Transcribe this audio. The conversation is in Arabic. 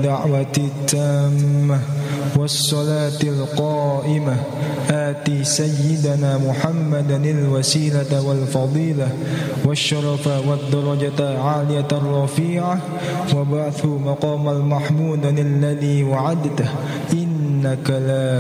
الدعوة التامة والصلاة القائمة آت سيدنا محمدا الوسيلة والفضيلة والشرف والدرجة العالية الرفيعة وابعثه مقام المحمود الذي وعدته إنك لا